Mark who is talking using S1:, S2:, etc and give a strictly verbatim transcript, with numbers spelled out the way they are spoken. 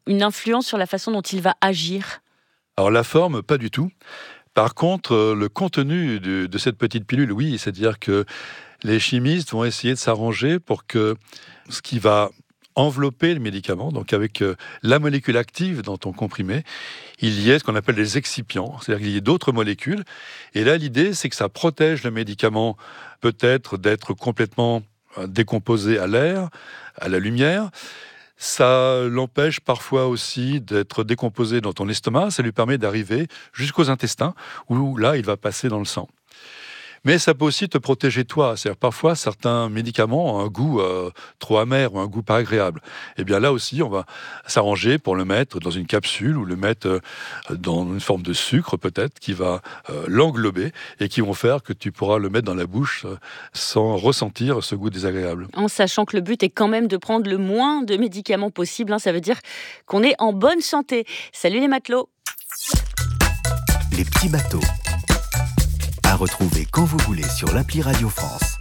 S1: une influence sur la façon dont il va agir ?
S2: Alors la forme, pas du tout. Par contre, euh, le contenu de, de cette petite pilule, oui, c'est-à-dire que les chimistes vont essayer de s'arranger pour que ce qui va envelopper le médicament, donc avec euh, la molécule active dans ton comprimé, il y ait ce qu'on appelle des excipients, c'est-à-dire qu'il y ait d'autres molécules. Et là, l'idée, c'est que ça protège le médicament peut-être d'être complètement euh, décomposé à l'air, à la lumière. Ça l'empêche parfois aussi d'être décomposé dans ton estomac. Ça lui permet d'arriver jusqu'aux intestins, où là, il va passer dans le sang. Mais ça peut aussi te protéger toi. C'est-à-dire parfois, certains médicaments ont un goût euh, trop amer ou un goût pas agréable. Et bien là aussi, on va s'arranger pour le mettre dans une capsule ou le mettre euh, dans une forme de sucre peut-être qui va euh, l'englober et qui vont faire que tu pourras le mettre dans la bouche euh, sans ressentir ce goût désagréable.
S1: En sachant que le but est quand même de prendre le moins de médicaments possible, hein, ça veut dire qu'on est en bonne santé. Salut les matelots.
S3: Les petits bateaux. À retrouver quand vous voulez sur l'appli Radio France.